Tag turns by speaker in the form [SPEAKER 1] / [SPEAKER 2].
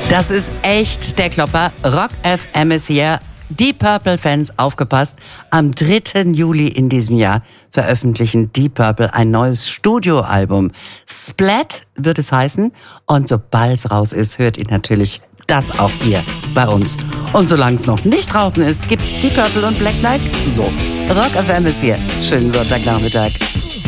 [SPEAKER 1] Das ist echt der Klopper. Rock FM ist hier. Deep Purple-Fans, aufgepasst. Am 3. Juli in diesem Jahr veröffentlichen Deep Purple ein neues Studioalbum. Splat wird es heißen. Und sobald es raus ist, hört ihr natürlich das auch hier bei uns. Und solange es noch nicht draußen ist, gibt's Deep Purple und Black Knight so. Rock FM ist hier. Schönen Sonntagnachmittag.